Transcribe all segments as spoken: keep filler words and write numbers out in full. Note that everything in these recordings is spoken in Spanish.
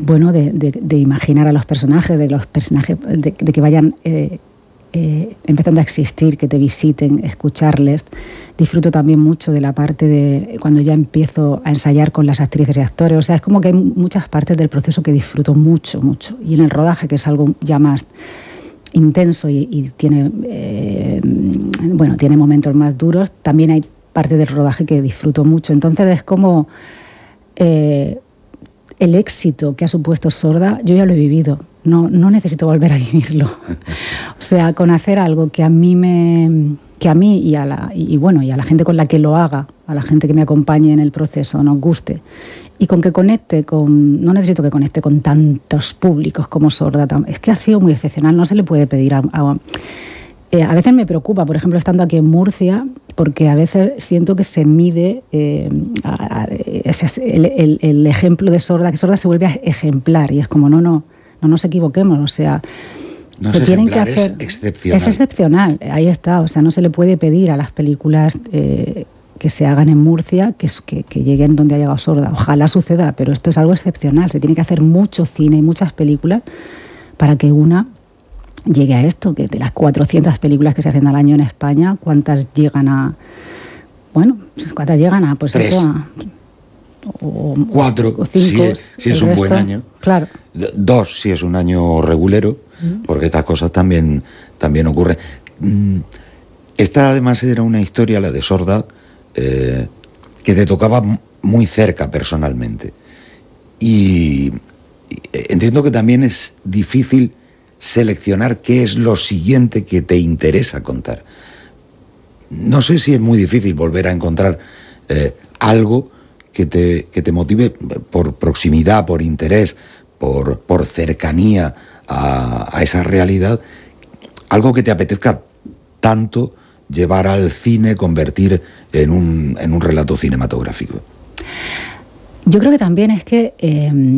bueno, de, de, de imaginar a los personajes, de los personajes, de, de que vayan eh, eh, empezando a existir, que te visiten, escucharles. Disfruto también mucho de la parte de cuando ya empiezo a ensayar con las actrices y actores. O sea, es como que hay muchas partes del proceso que disfruto mucho, mucho. Y en el rodaje, que es algo ya más intenso y, y tiene, eh, bueno, tiene momentos más duros, también hay parte del rodaje que disfruto mucho. Entonces es como... Eh, el éxito que ha supuesto Sorda, yo ya lo he vivido, no, no necesito volver a vivirlo. O sea, con hacer algo que a mí me, que a mí y a la y bueno y a la gente con la que lo haga, a la gente que me acompañe en el proceso, nos guste, y con que conecte con, no necesito que conecte con tantos públicos como Sorda, es que ha sido muy excepcional, no se le puede pedir a, a Eh, a veces me preocupa, por ejemplo, estando aquí en Murcia, porque a veces siento que se mide eh, a, a, ese, el, el, el ejemplo de Sorda, que Sorda se vuelve ejemplar, y es como, no, no, no nos equivoquemos, o sea, no se es tienen que hacer... Es excepcional. Es excepcional, ahí está, o sea, no se le puede pedir a las películas eh, que se hagan en Murcia que, que, que lleguen donde ha llegado Sorda. Ojalá suceda, pero esto es algo excepcional, se tiene que hacer mucho cine y muchas películas para que una... llegue a esto, que de las cuatrocientas películas que se hacen al año en España, ¿cuántas llegan a... Bueno, ¿cuántas llegan a... Pues Tres. Eso, a, o, Cuatro, o cinco, si es, si es un resto, buen año. Claro. Dos, si es un año regulero, mm. porque estas cosas también, también ocurren. Esta además era una historia, la de Sorda, eh, que te tocaba muy cerca personalmente. Y, y entiendo que también es difícil seleccionar qué es lo siguiente que te interesa contar. No sé si es muy difícil volver a encontrar eh, algo que te, que te motive por proximidad, por interés, por, por cercanía a, a esa realidad, algo que te apetezca tanto llevar al cine, convertir en un, en un relato cinematográfico. Yo creo que también es que eh,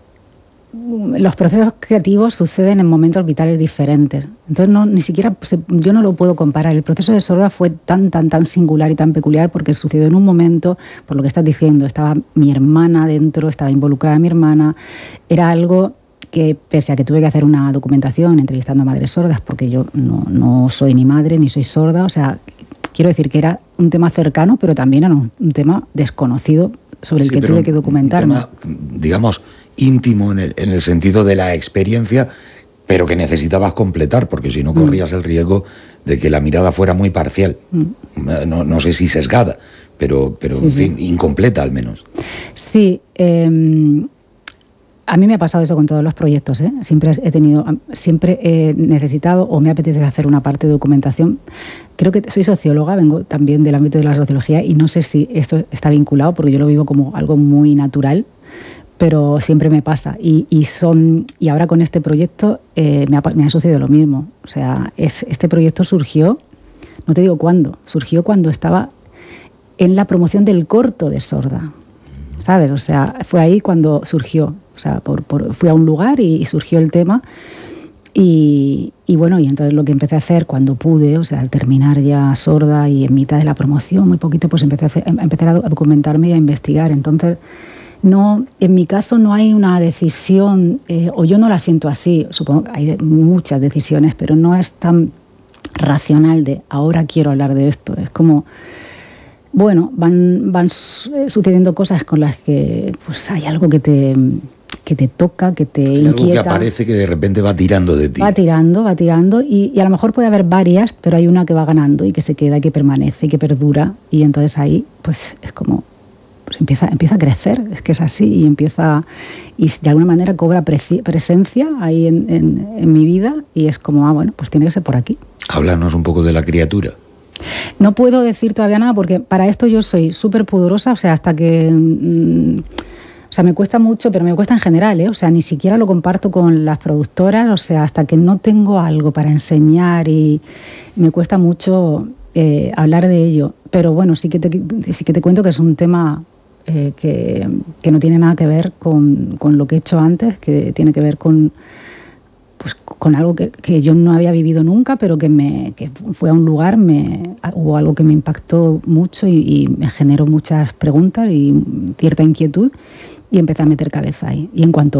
los procesos creativos suceden en momentos vitales diferentes. Entonces, no, ni siquiera yo no lo puedo comparar. El proceso de Sorda fue tan, tan, tan singular y tan peculiar porque sucedió en un momento, por lo que estás diciendo, estaba mi hermana dentro, estaba involucrada mi hermana. Era algo que, pese a que tuve que hacer una documentación entrevistando a madres sordas, porque yo no, no soy ni madre ni soy sorda, o sea, quiero decir que era un tema cercano, pero también era un, un tema desconocido sobre el sí, que tuve que documentarme. Un tema, digamos, íntimo en el, en el sentido de la experiencia, pero que necesitabas completar, porque si no corrías mm. el riesgo de que la mirada fuera muy parcial. Mm. No, no sé si sesgada, pero, pero sí, en fin, sí. incompleta al menos. Sí, eh, a mí me ha pasado eso con todos los proyectos, ¿eh? Siempre he tenido, siempre he necesitado o me apetece hacer una parte de documentación. Creo que soy socióloga, vengo también del ámbito de la sociología y no sé si esto está vinculado porque yo lo vivo como algo muy natural, pero siempre me pasa. Y, y, son, y ahora con este proyecto eh, me, ha, me ha sucedido lo mismo. O sea, es, este proyecto surgió, no te digo cuándo, surgió cuando estaba en la promoción del corto de Sorda, ¿sabes? O sea, fue ahí cuando surgió. O sea, por, por, fui a un lugar y, y surgió el tema. Y, y bueno, y entonces lo que empecé a hacer cuando pude, o sea, al terminar ya Sorda y en mitad de la promoción, muy poquito, pues empecé a, hacer, empecé a documentarme y a investigar. Entonces, no, en mi caso no hay una decisión, eh, o yo no la siento así, supongo que hay muchas decisiones, pero no es tan racional de ahora quiero hablar de esto. Es como, bueno, van, van sucediendo cosas con las que pues hay algo que te... que te toca, que te hay inquieta. Algo que aparece que de repente va tirando de ti. Va tirando, va tirando, y, y a lo mejor puede haber varias, pero hay una que va ganando y que se queda, y que permanece, y que perdura, y entonces ahí, pues es como, pues empieza, empieza a crecer, es que es así, y empieza, y de alguna manera cobra preci- presencia ahí en, en, en mi vida, y es como, ah, bueno, pues tiene que ser por aquí. Háblanos un poco de la criatura. No puedo decir todavía nada, porque para esto yo soy súper pudorosa, o sea, hasta que... Mmm, O sea, me cuesta mucho, pero me cuesta en general, ¿eh? O sea, ni siquiera lo comparto con las productoras, o sea, hasta que no tengo algo para enseñar, y me cuesta mucho eh, hablar de ello. Pero bueno, sí que te, sí que te cuento que es un tema eh, que, que no tiene nada que ver con, con lo que he hecho antes, que tiene que ver con, pues, con algo que, que yo no había vivido nunca, pero que, me, que fue a un lugar, me, hubo algo que me impactó mucho y, y me generó muchas preguntas y cierta inquietud. Y empecé a meter cabeza ahí. Y en cuanto